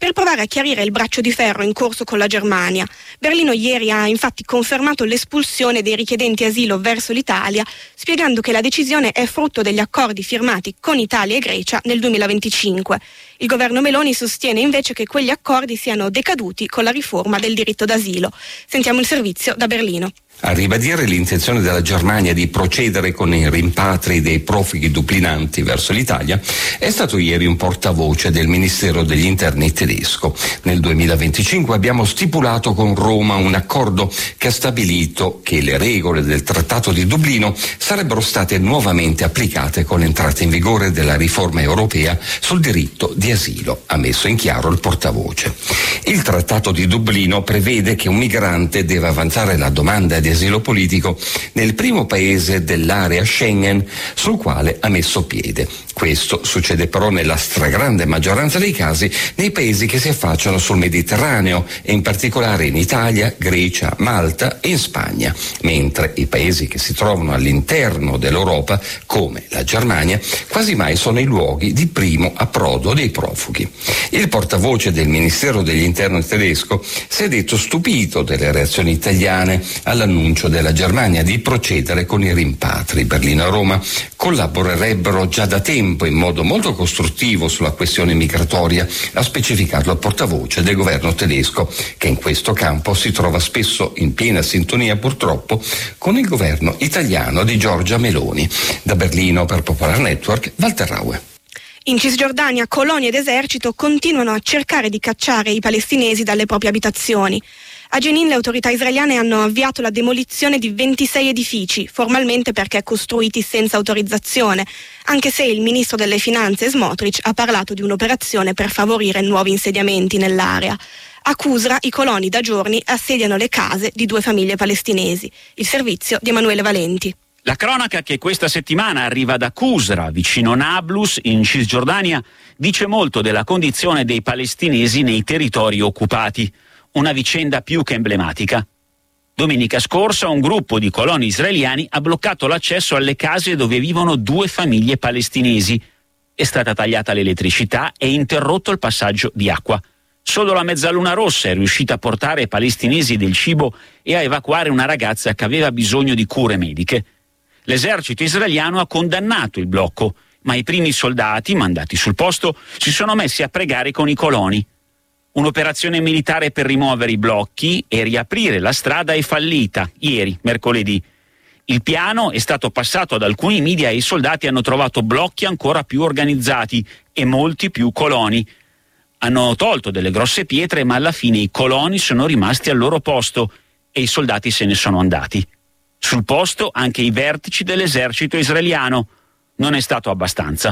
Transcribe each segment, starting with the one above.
per provare a chiarire il braccio di ferro in corso con la Germania. Berlino ieri ha infatti confermato l'espulsione dei richiedenti asilo verso l'Italia, spiegando che la decisione è frutto degli accordi firmati con Italia e Grecia nel 2025. Il governo Meloni sostiene invece che quegli accordi siano decaduti con la riforma del diritto d'asilo. Sentiamo il servizio da Berlino. A ribadire l'intenzione della Germania di procedere con i rimpatri dei profughi dublinanti verso l'Italia è stato ieri un portavoce del Ministero degli Interni tedesco. Nel 2025 abbiamo stipulato con Roma un accordo che ha stabilito che le regole del Trattato di Dublino sarebbero state nuovamente applicate con l'entrata in vigore della riforma europea sul diritto di asilo, ha messo in chiaro il portavoce. Il Trattato di Dublino prevede che un migrante deve avanzare la domanda di asilo politico nel primo paese dell'area Schengen sul quale ha messo piede. Questo succede però nella stragrande maggioranza dei casi nei paesi che si affacciano sul Mediterraneo e in particolare in Italia, Grecia, Malta e in Spagna, mentre i paesi che si trovano all'interno dell'Europa, come la Germania, quasi mai sono i luoghi di primo approdo dei profughi. Il portavoce del Ministero degli Interni tedesco si è detto stupito delle reazioni italiane all'annuncio della Germania di procedere con i rimpatri. Berlino e Roma collaborerebbero già da tempo in modo molto costruttivo sulla questione migratoria, ha specificato il portavoce del governo tedesco, che in questo campo si trova spesso in piena sintonia purtroppo con il governo italiano di Giorgia Meloni. Da Berlino per Popolare Network, Walter Raue. In Cisgiordania, colonie ed esercito continuano a cercare di cacciare i palestinesi dalle proprie abitazioni. A Jenin le autorità israeliane hanno avviato la demolizione di 26 edifici, formalmente perché costruiti senza autorizzazione, anche se il ministro delle finanze Smotrich ha parlato di un'operazione per favorire nuovi insediamenti nell'area. A Qusra i coloni da giorni assediano le case di 2 famiglie palestinesi. Il servizio di Emanuele Valenti. La cronaca che questa settimana arriva da Qusra, vicino Nablus, in Cisgiordania, dice molto della condizione dei palestinesi nei territori occupati. Una vicenda più che emblematica. Domenica scorsa un gruppo di coloni israeliani ha bloccato l'accesso alle case dove vivono 2 famiglie palestinesi. È stata tagliata l'elettricità e interrotto il passaggio di acqua. Solo la Mezzaluna Rossa è riuscita a portare ai palestinesi del cibo e a evacuare una ragazza che aveva bisogno di cure mediche. L'esercito israeliano ha condannato il blocco, ma i primi soldati mandati sul posto si sono messi a pregare con i coloni. Un'operazione militare per rimuovere i blocchi e riaprire la strada è fallita ieri, mercoledì. Il piano è stato passato ad alcuni media e i soldati hanno trovato blocchi ancora più organizzati e molti più coloni. Hanno tolto delle grosse pietre, ma alla fine i coloni sono rimasti al loro posto e i soldati se ne sono andati. Sul posto anche i vertici dell'esercito israeliano. Non è stato abbastanza.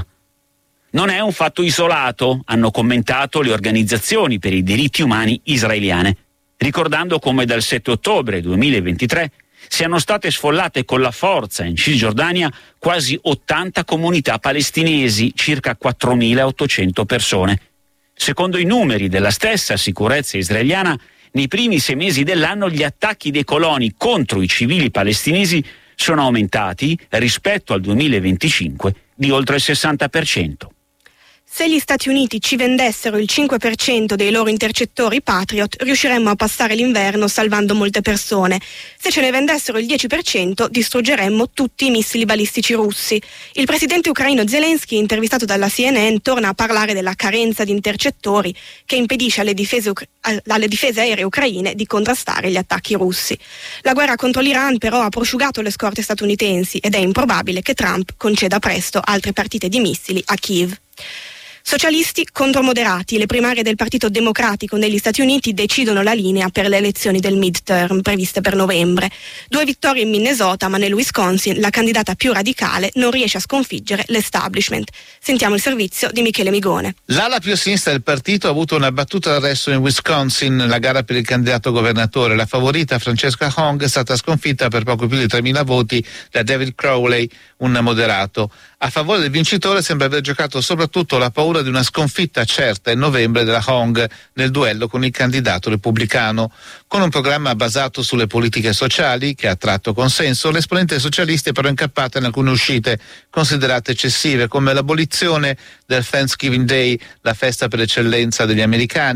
Non è un fatto isolato, hanno commentato le organizzazioni per i diritti umani israeliane, ricordando come dal 7 ottobre 2023 siano state sfollate con la forza in Cisgiordania quasi 80 comunità palestinesi, circa 4.800 persone. Secondo i numeri della stessa sicurezza israeliana, nei primi 6 mesi dell'anno gli attacchi dei coloni contro i civili palestinesi sono aumentati rispetto al 2025 di oltre il 60%. Se gli Stati Uniti ci vendessero il 5% dei loro intercettori Patriot, riusciremmo a passare l'inverno salvando molte persone. Se ce ne vendessero il 10%, distruggeremmo tutti i missili balistici russi. Il presidente ucraino Zelensky, intervistato dalla CNN, torna a parlare della carenza di intercettori che impedisce alle difese aeree ucraine di contrastare gli attacchi russi. La guerra contro l'Iran però ha prosciugato le scorte statunitensi ed è improbabile che Trump conceda presto altre partite di missili a Kiev. Socialisti contro moderati. Le primarie del Partito Democratico negli Stati Uniti decidono la linea per le elezioni del midterm previste per novembre. 2 vittorie in Minnesota, ma nel Wisconsin la candidata più radicale non riesce a sconfiggere l'establishment. Sentiamo il servizio di Michele Migone. L'ala più a sinistra del partito ha avuto una battuta d'arresto in Wisconsin, la gara per il candidato governatore. La favorita Francesca Hong è stata sconfitta per poco più di 3.000 voti da David Crowley, un moderato. A favore del vincitore sembra aver giocato soprattutto la paura di una sconfitta certa in novembre della Hong nel duello con il candidato repubblicano. Con un programma basato sulle politiche sociali che ha attratto consenso, l'esponente socialista è però incappata in alcune uscite considerate eccessive, come l'abolizione del Thanksgiving Day, la festa per eccellenza degli americani,